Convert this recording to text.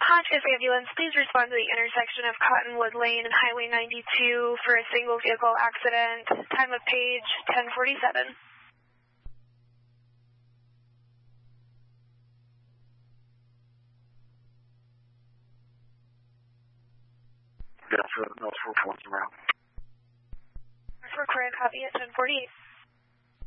Hotchkiss Ambulance, please respond to the intersection of Cottonwood Lane and Highway 92 for a single vehicle accident. Time of page 10:47. Yeah, so that's 4 points around. For Korea, copy at 10:48.